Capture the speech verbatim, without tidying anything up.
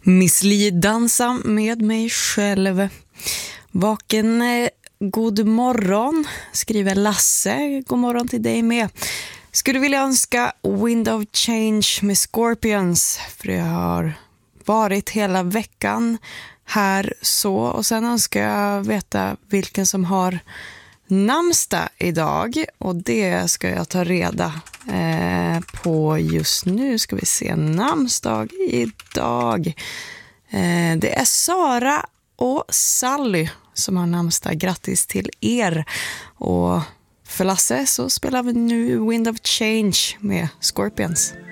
Miss Li dansa med mig själv. Vaken, eh, god morgon, skriver Lasse. God morgon till dig med. Skulle vilja önska Wind of Change med Scorpions, för det har varit hela veckan här så. Och sen önskar jag veta vilken som har namnsdag idag, och det ska jag ta reda eh, på just nu. Ska vi se, namnsdag idag. Eh, det är Sara och Sally som har namnsdag. Grattis till er. Och för Lasse så spelar vi nu Wind of Change med Scorpions.